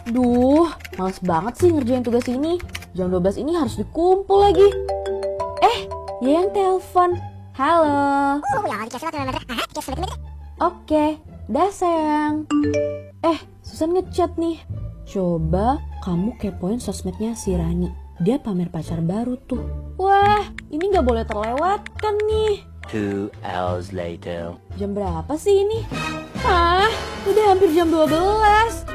Duh, males banget sih ngerjain tugas ini. Jam 12 ini harus dikumpul lagi. Yang telepon. Halo. Oke, dah sayang. Susan ngechat nih. Coba kamu kepoin sosmednya si Rani. Dia pamer pacar baru tuh. Wah, ini gak boleh terlewatkan nih. 2 hours later. Jam berapa sih ini? Udah hampir jam 12.